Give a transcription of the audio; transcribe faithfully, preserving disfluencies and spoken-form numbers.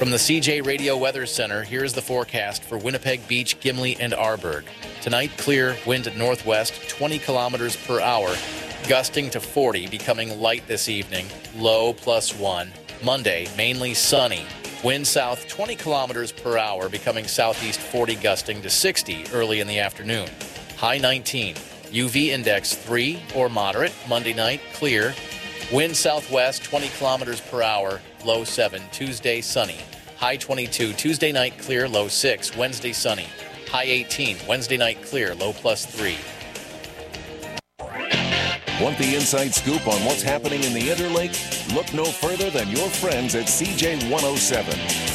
From the C J Radio Weather Center, here's the forecast for Winnipeg Beach, Gimli, and Arborg. Tonight, clear, wind at northwest, twenty kilometers per hour, gusting to forty, becoming light this evening, low plus one. Monday, mainly sunny, wind south twenty kilometers per hour, becoming southeast forty, gusting to sixty early in the afternoon. High nineteen, U V index three or moderate. Monday night, clear, wind southwest twenty kilometers per hour, low seven. Tuesday, sunny, high twenty-two. Tuesday night, clear, low six. Wednesday, sunny, high eighteen. Wednesday night, clear, low plus three. Want the inside scoop on what's happening in the Interlake? Look no further than your friends at C J one oh seven.